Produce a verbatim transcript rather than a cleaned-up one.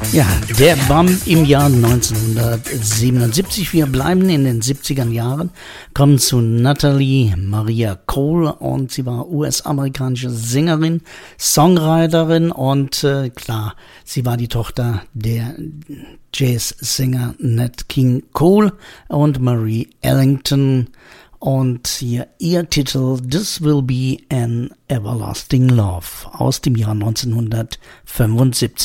Ja, der Bump im Jahr neunzehnhundertsiebenundsiebzig. Wir bleiben in den siebziger Jahren, kommen zu Natalie Maria Cole und sie war U S-amerikanische Sängerin, Songwriterin und äh, klar, sie war die Tochter der Jazzsänger Nat King Cole und Marie Ellington. Und hier ihr Titel This Will Be an Everlasting Love aus dem Jahr neunzehnhundertfünfundsiebzig.